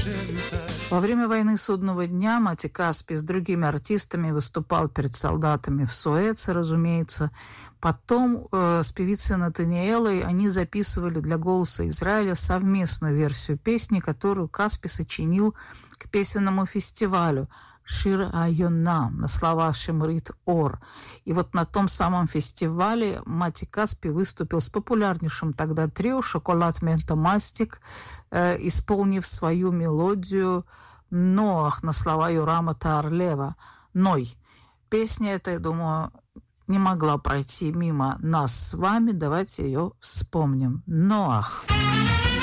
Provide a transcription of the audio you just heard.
Во время войны Судного дня Мати Каспий с другими артистами выступал перед солдатами в Суэце, разумеется. Потом с певицей Натаниэлой они записывали для «Голоса Израиля» совместную версию песни, которую Каспий сочинил к песенному фестивалю «Шир Айона» на слова Шимрит Ор. И вот на том самом фестивале Мати Каспий выступил с популярнейшим тогда трио «Шоколад Мента Мастик», исполнив свою мелодию «Ноах» на слова Юрама Таарлева «Ной». Песня эта, я думаю, не могла пройти мимо нас с вами. Давайте ее вспомним. «Ноах».